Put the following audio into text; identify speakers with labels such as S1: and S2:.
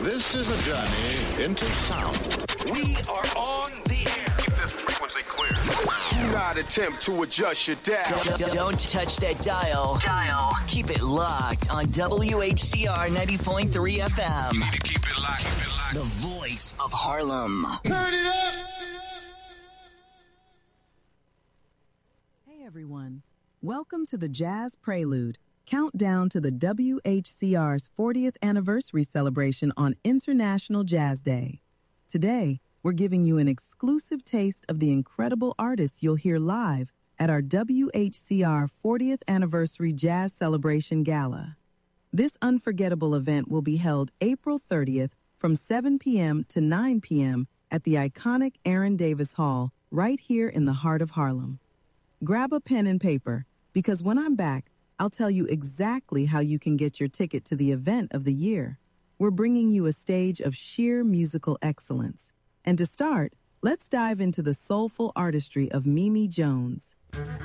S1: This is a journey into sound.
S2: We are on the air. Keep this frequency clear.
S3: Do not attempt to adjust your dial.
S4: Don't touch that dial. Keep it locked on WHCR 90.3 FM.
S2: You need to keep it locked.
S4: The voice of Harlem.
S3: Turn it up!
S5: Hey everyone. Welcome to the Jazz Prelude, countdown to the WHCR's 40th anniversary celebration on International Jazz Day. Today, we're giving you an exclusive taste of the incredible artists you'll hear live at our WHCR 40th Anniversary Jazz Celebration Gala. This unforgettable event will be held April 30th from 7 p.m. to 9 p.m. at the iconic Aaron Davis Hall right here in the heart of Harlem. Grab a pen and paper, because when I'm back, I'll tell you exactly how you can get your ticket to the event of the year. We're bringing you a stage of sheer musical excellence. And to start, let's dive into the soulful artistry of Mimi Jones.